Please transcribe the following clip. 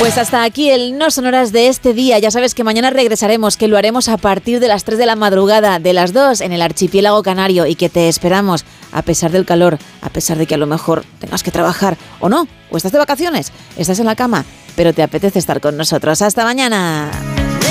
Pues hasta aquí el No Sonoras de este día. Ya sabes que mañana regresaremos, que lo haremos a partir de las 3 de la madrugada, de las 2 en el archipiélago canario, y que te esperamos a pesar del calor, a pesar de que a lo mejor tengas que trabajar o no, o estás de vacaciones, estás en la cama, pero te apetece estar con nosotros. ¡Hasta mañana!